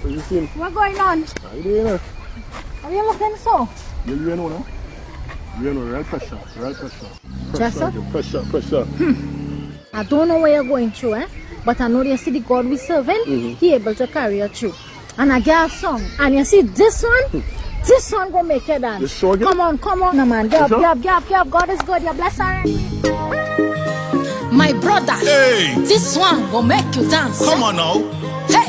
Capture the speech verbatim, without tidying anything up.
So you see? What going on? How you doing? Uh? Are you looking so? You, you know, no? You know, real pressure, real pressure. Pressure? Pressure, pressure. Hmm. I don't know where you're going through, eh? But I know you see the God we serving, mm-hmm. He able to carry you through. And I get a song. And you see this one? This one gonna make you dance. Sure come on, come on, no man. Get up, sure? get up, get up, get up. God is good. You're blessed already. My brother, hey, this one will make you dance. Come on now.